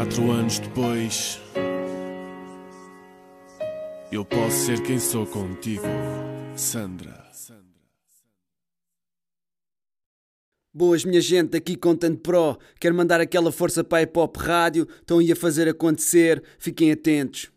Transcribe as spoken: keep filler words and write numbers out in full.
Quatro anos depois, eu posso ser quem sou contigo, Sandra. Boas, minha gente, aqui Content Pro. Quero mandar aquela força para a Hip Hop Rádio. Estão aí a fazer acontecer. Fiquem atentos.